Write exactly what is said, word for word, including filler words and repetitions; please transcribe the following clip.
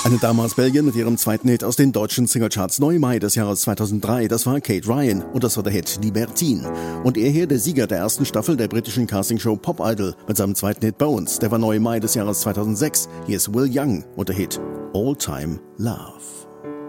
Eine Dame aus Belgien mit ihrem zweiten Hit aus den deutschen Singlecharts Neu Mai des Jahres zweitausenddrei, das war Kate Ryan und das war der Hit Libertine. Und er hier der Sieger der ersten Staffel der britischen Castingshow Pop Idol mit seinem zweiten Hit Bones, der war Neu Mai des Jahres zweitausendsechs. Hier ist Will Young und der Hit All Time Love.